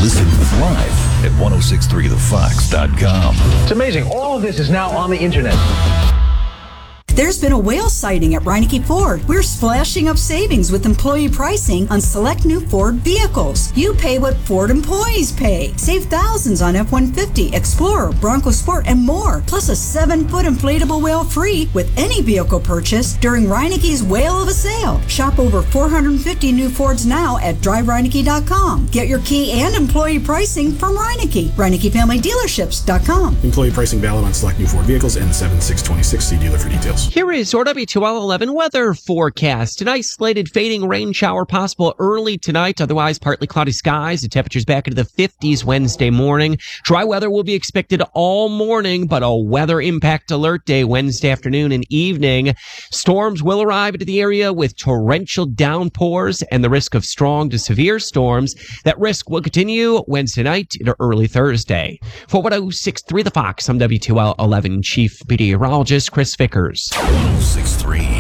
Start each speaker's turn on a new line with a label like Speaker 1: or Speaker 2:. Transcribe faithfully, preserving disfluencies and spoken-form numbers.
Speaker 1: Listen live at ten sixty-three the fox dot com.
Speaker 2: It's amazing. All of this is now on the internet.
Speaker 3: There's been a whale sighting at Reineke Ford. We're splashing up savings with employee pricing on select new Ford vehicles. You pay what Ford employees pay. Save thousands on F one fifty, Explorer, Bronco Sport, and more. Plus a seven-foot inflatable whale free with any vehicle purchase during Reineke's Whale of a Sale. Shop over four hundred fifty new Fords now at drive reineke dot com. Get your key and employee pricing from Reineke. Reineke Family Dealerships dot com.
Speaker 4: Employee pricing valid on select new Ford vehicles and seven six twenty-six. See dealer for details.
Speaker 5: Here is your W two L eleven weather forecast. An isolated fading rain shower possible early tonight. Otherwise, partly cloudy skies. The temperature's back into the fifties Wednesday morning. Dry weather will be expected all morning, but a weather impact alert day Wednesday afternoon and evening. Storms will arrive into the area with torrential downpours and the risk of strong to severe storms. That risk will continue Wednesday night into early Thursday. For ten sixty-three The Fox, I'm W two L eleven Chief Meteorologist Chris Vickers.
Speaker 1: ten sixty-three